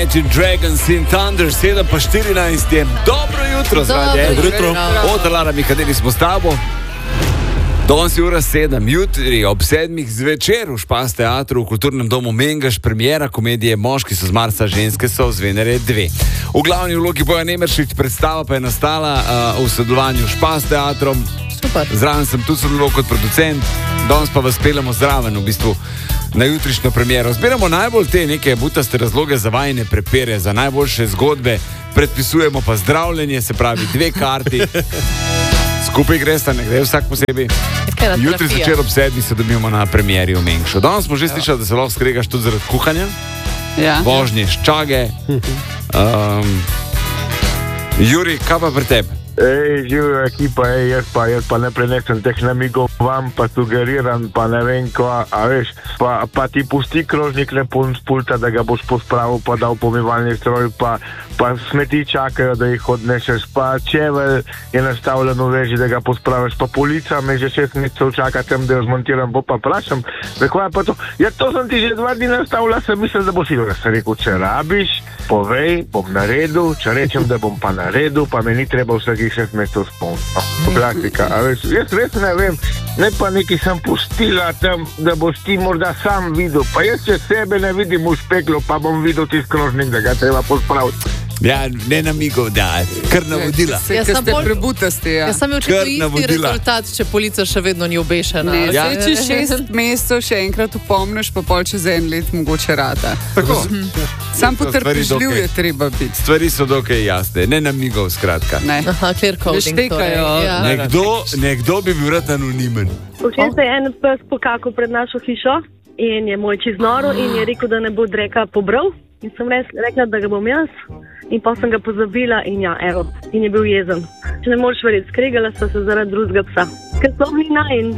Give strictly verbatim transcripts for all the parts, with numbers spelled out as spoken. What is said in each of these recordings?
Imagine Dragons in Thunder, sedem pa štirinajst je. Dobro jutro, zdaj. Dobro jutro. Od Lara Mikadeli smo s tabo. Danes je ura sedem, jutri ob sedmih zvečer v Špas teatru v kulturnem domu Mengeš premiera komedije Moški so z Marsa, ženske so z Venere dve. V glavni vlogi Bojan Emeršič, predstava pa je nastala uh, v sodelovanju s Špas teatrom. Super. Zraven sem tudi sodeloval kot producent, danes pa vas peljemo zraven v bistvu na jutrišnjo premiero. Zbiramo najbolj te neke butaste razloge za vajne prepere, za najboljše zgodbe, predpisujemo pa zdravljenje, se pravi dve karti. Skupaj gresta, ne gre vsak posebej. Jutri zvečer ob sedmi se dobimo na premieri v Mengšu. Danes smo že slišali, da se lahko skregaš tudi zaradi kuhanja, ja. Vožnje ščage. Um, Juri, kaj pa pri tebi? Ej, živijo ekipa, ej, jaz pa, jaz pa ne prenesem teh namigov vam, pa sugeriram, pa ne vem ko, a veš, pa, pa ti pusti krožnik lepun z pulta, da ga boš pospravil, pa dal pomivalni stroj, pa, pa smeti čakajo, da jih odnešeš, pa čevelj je nastavljen v veži, da ga pospraviš, pa polica me že šest mesecev čaka tem, da jo zmontiram, bo pa prašam, rekla pa to, ja to sem ti že dva dni nastavila, sem mislil, da bo si ga, sem rekel, če rabiš, povej, bom naredil, če rečem, da bom pa naredil, pa me ni treba vsakih šest mesecev spomniti. No, praktika, a veš, jaz res ne vem, ne pa nekaj sem pustila tam, da boš ti morda sam videl, pa jaz če sebe ne vidim v špeklu, pa bom videl tisti krožnik, da ga treba pospraviti. Ja, ne namigov, da, kar navodila. Ja, ste pol... prebutasti, ja. Ja, sam je očitno isti rezultat, če polica še vedno ni obešena. Ne, ja. Če šest mesecev še enkrat upomniš, pa pol čez en let mogoče rata. Tako. Sam potrpežljiv je treba biti. Stvari so dokaj jasne, ne namigov, skratka. Ne. Aha, clear coding. Torej, ja. Nekdo, nekdo bi bil rad anonimen. Včeraj se je en pes pokakal pred našo hišo in je moj čez noro in je rekel, da ne bo dreka pobral. In sem rekla, da ga bom jaz. In pa sem ga pozabila in ja, evo, in je bil jezen. Če ne moreš verjeti, skregala sta se zaradi drugega psa. Ker so bili najin.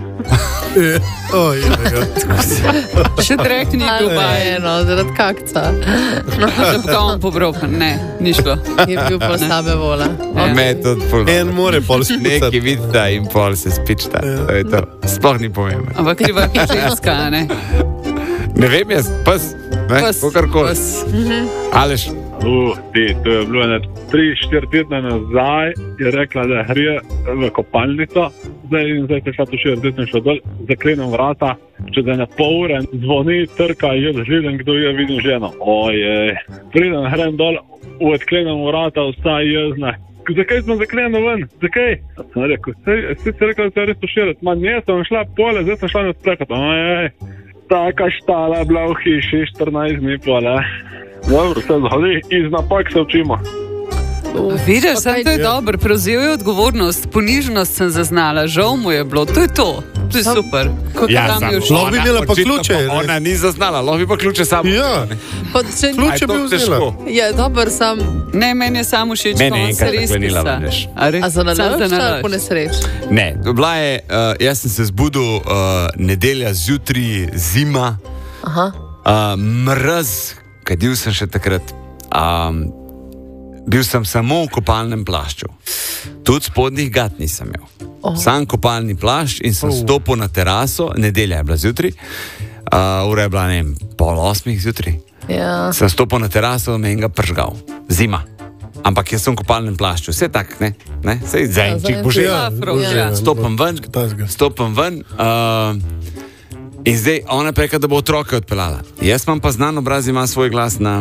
Še drek ni bil bajen. Eno, zaradi kakca. Da bi ga on pobral, ne, ni šlo. Je bil pa slabe vola. Metod pol. En more pol spicati. Neki vidita in pol se spičta. To je to. Sploh ni pomembno. Ampak kriva je ženska, ne? Ne vem jaz, pes, ne, Pes, kakorkoli. pes. Aleš, Uh, ti, to je bilo ne tri, štiri tedne nazaj, je rekla, da gre v kopalnico, zdaj in zdaj se šla tu štiri tedne šla dol, zaklenem vrata, čez ene pol ure, zvoni, trka, jaz živim, kdo je, vidim ženo. Ojej, pridem, grem dol, odklenem vrata, vsa jezna. Zakaj smo zaklenili ven? Zakaj? Sem rekel, si si rekla, da se res poširati. Ma ne, sem šla pole, zdaj sem šla na sprehod. Ojej, taka štala je bila v hiši, štirinajst dni pole. Dobro, se zhodi, iz napak se učimo. Vidiš, sem to je dobro, prevzel je odgovornost, ponižnost sem zaznala, žal mu je bilo, to je to, to je super. ja, Tam je sam, všlo. Lahko bi imela pa očitno ključe, pa ne? Ona ni zaznala, lahko bi pa ključe samo. Ja, Pa, če, ključe bi vzela. je dober sam, Ne, meni je samo všeč, Meni ko je on se enkrat res zaklenila, pisa. veš. A res? a za Samo nalaž, za ali po nesreč? Ne, bila je, uh, jaz sem se zbudil uh, nedelja zjutraj, zima, Aha. uh, mraz, kadil sem še takrat. Um, bil sem samo v kopalnem plašču. Tudi spodnjih gat nisem imel. Oh. Sam kopalni plašč in sem Oh. stopil na teraso, nedelja je bila zjutraj, uh, ura je bila ne vem, pol osmih zjutraj. Ja. Sem stopil na teraso in me enega pržgal. Zima. Ampak jaz sem v kopalnem plašču, vse tak, ne? ne? Sej zajenčik bo že. Ja, Ja, Stopim ven, Kitajskega. stopim ven uh, in zdaj ona preka, da bo otroke odpeljala. Jaz imam pa znan obraz, imam svoj glas na,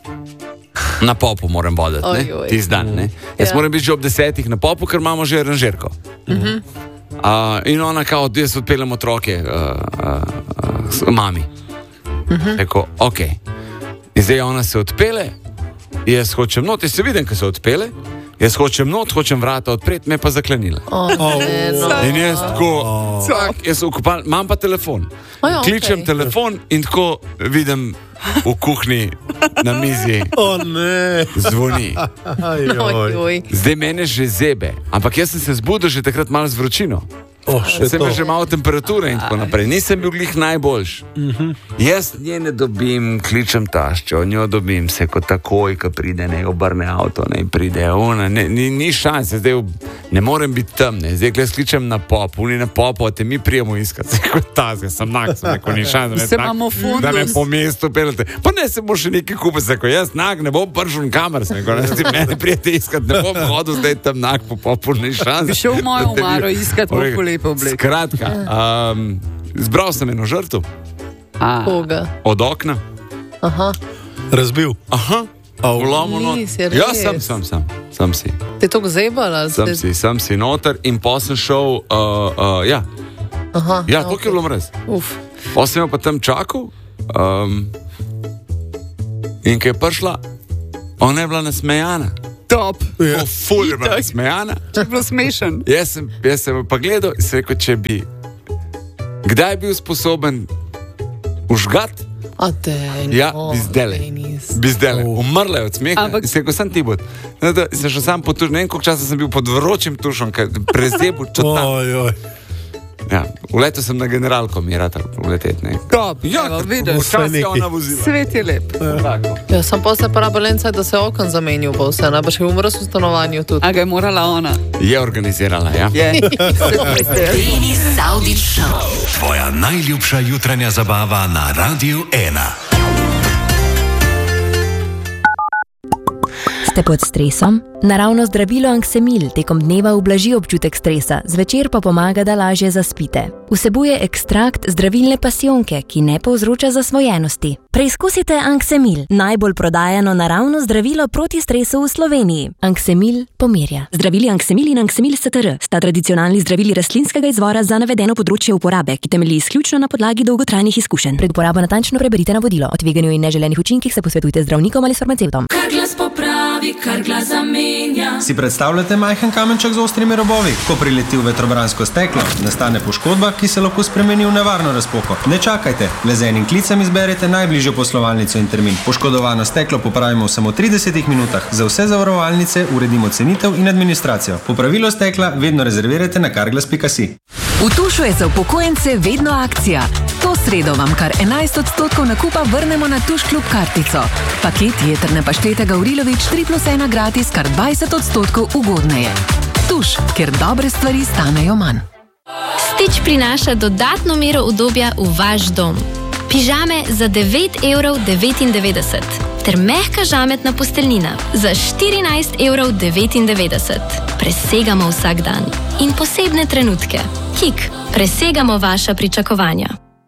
na popu, moram voditi, Oj, ne? oj. Tisti dan, ne? Jaz Ja. moram biti že ob desetih na popu, ker imamo že aranžerko. Uh-huh. Uh, in ona kao, jaz odpeljem otroke uh, uh, uh, mami. Uh-huh. Rekel, ok. In zdaj ona se odpele, jaz hočem not, jaz se vidim, ko se odpele, jaz hočem not, hočem vrata odpreti, me pa zaklenila. Oh, ne, no. In jaz tako, cak, jaz ukupal, imam pa telefon. O ja, Kličem okej. telefon in tako vidim v kuhinji na mizi O ne. zvoni. Oj, oj. Zdaj mene že zebe, ampak jaz sem se zbudil že takrat malo z vročino. Oh, še sem to. že malo temperature in tako naprej. Nisem bil glih najboljš. Uh-huh. Jaz nje ne dobim, kličem taščo, njo dobim se kot takoj, ko pride, ne obrne avto, ne pride ona, ne, ni, ni šanse, zdaj ne morem biti tam, ne, zdaj jaz kličem na pop, oni na popo, te mi prijemo iskati, se kot ta, zdaj sem nak, sem neko ni šanse, ne, Se imamo fundus. da me po mestu pelete, pa ne se bo še nekaj kupiti, se ko jaz nak, ne bom pršel kamer, se neko, ne, ti mene prijete iskati, ne bom hodil zdaj tam nak po popu, ni šanse. Bi šel v mojo omaro iskati popu lepo oblek. Skratka, um, zbral sem eno žrtev Koga? od okna. Aha. Razbil. Aha, vlomo not. Nisi, res? Ja, sem, sem, sem, sem si. Te to zebala? Sem si, sem si noter in pa sem šel, uh, uh, ja, Aha. ja, koliko je bilo mrez. Uf. Pa sem jo pa tam čakal um, in ko je prišla, ona je bila nasmejana. Top. Yeah. Ful je bila nasmejana. Če je bilo smešen. Jaz sem, jaz sem pa gledal in se rekel, če bi kdaj bil sposoben užgat, A dej, ja, no, bi zdele, dej, nis. bi zdele, umrla je od smeha. Ampak- In se rekel, sem ti bod. No, da, se še sam potuš, ne vem, koliko časa sem bil pod vročim tušom, ker prezebu čotam. Oj, oj. Ja, vletel sem na generalko, mi je rata vleteti, ne. Top. Ja, Evo, ker vidiš. včasih je nekaj. ona vozila. Svet je lep. Tako. Ja, sem pa se pa rabelenca, da se okon zamenil pa vse, ne, pa še umrl v stanovanju tudi. A ga je morala ona. Je organizirala, ja. Je. Denis Saudić Show. Tvoja najljubša jutranja zabava na Radiu ena. Ste pod stresom? Naravno zdravilo Anksemil tekom dneva ublaži občutek stresa, zvečer pa pomaga, da lažje zaspite. Vsebuje ekstrakt zdravilne pasijonke, ki ne povzroča zasvojenosti. Preizkusite Anksemil, najbolj prodajano naravno zdravilo proti stresu v Sloveniji. Anksemil pomirja. Zdravili Anksemil in Anksemil S T R sta tradicionalni zdravili rastlinskega izvora za navedeno področje uporabe, ki temelji izključno na podlagi dolgotrajnih izkušenj. Pred uporabo natančno preberite navodilo. O tveganju in neželenih učinkih se posvetujte z zdravnikom ali s farmacevtom. Kar glas popravi, kar glas zamenja. Si predstavljate majhen kamenček z ostrimi robovi? Ko prileti v vetrobransko steklo, nastane poškodba, ki se lahko spremeni v nevarno razpoko. Ne čakajte, le z enim klicem izberete najbližjo poslovalnico in termin. Poškodovano steklo popravimo v samo tridesetih minutah. Za vse zavarovalnice uredimo cenitev in administracijo. Popravilo stekla vedno rezervirajte na karglas pika si. V Tušu je za upokojence vedno akcija. To sredo vam kar enajst odstotkov nakupa vrnemo na Tuš klub kartico. Paket jetrne paštete Gavrilović tri plus ena gratis kar dvajset odstotkov ugodneje. Tuš, kjer dobre stvari stanejo manj. Stitch prinaša dodatno mero udobja v vaš dom. Pižame za devet evrov devetindevetdeset ter mehka žametna posteljnina za štirinajst evrov devetindevetdeset. Presegamo vsak dan in posebne trenutke. Kik, presegamo vaša pričakovanja.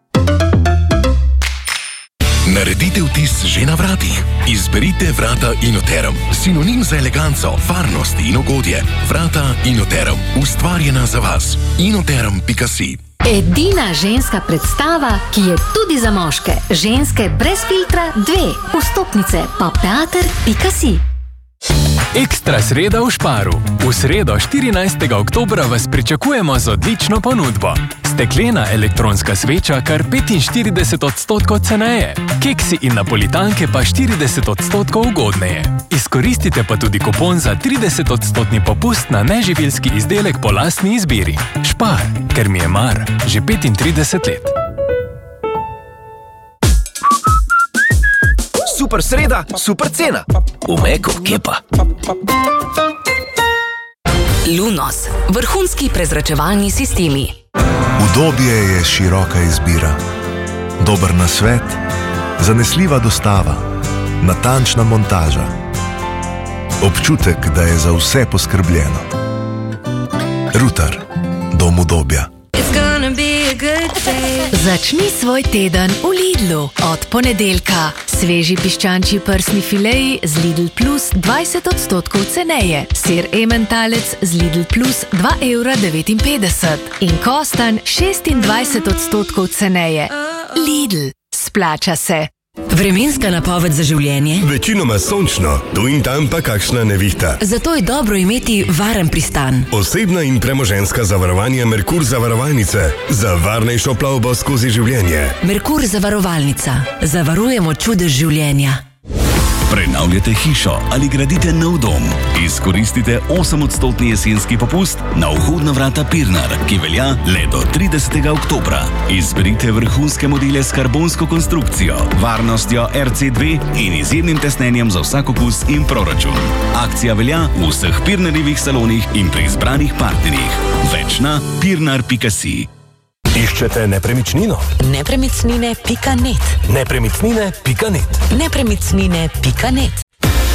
Naredite vtis že na vratih. Izberite vrata Inoterum. Sinonim za eleganco, varnost in ugodje. Vrata Inoterum. Ustvarjena za vas. inoterum pika si. Edina ženska predstava, ki je tudi za moške. Ženske brez filtra dve. Vstopnice pa teater pika si. Ekstra sreda v Šparu. V sredo štirinajstega oktobra vas pričakujemo z odlično ponudbo. Steklena elektronska sveča kar petinštirideset odstotkov ceneje. Keksi in napolitanke pa štirideset odstotkov ugodneje. Izkoristite pa tudi kupon za trideset odstotni popust na neživilski izdelek po lastni izbiri. Špar, ker mi je mar, že petintrideset let. Super sreda, super cena. V Meko, kje pa? Lunos, vrhunski prezračevalni sistemi. Udobje je široka izbira. Dober nasvet, zanesljiva dostava, natančna montaža. Občutek, da je za vse poskrbljeno. Rutar, dom udobja. Začni svoj teden v Lidlu. Od ponedeljka. Sveži piščančji prsni fileji z Lidl Plus dvajset odstotkov ceneje. Sir ementalec z Lidl Plus dva evra devetinpetdeset. In kostanj šestindvajset odstotkov ceneje. Lidl. Splača se. Vremenska napoved za življenje? Večinoma sončno, tu in tam pa kakšna nevihta. Zato je dobro imeti varen pristan. Osebna in premoženjska zavarovanja Merkur zavarovalnice. Za varnejšo plavbo skozi življenje. Merkur zavarovalnica. Zavarujemo čudež življenja. Prenaj prenavljate hišo ali gradite nov dom, izkoristite osemodstotni jesenski popust na vhodna vrata Pirnar, ki velja le do tridesetega oktobra. Izberite vrhunske modele s karbonsko konstrukcijo, varnostjo R C dve in izjemnim tesnenjem za vsak okus in proračun. Akcija velja v vseh Pirnarjevih salonih in pri izbranih partnerjih. Več na pirnar pika si. Iščete nepremičnino? Nepremičnine pika net. Nepremičnine pika net. Nepremičnine pika net.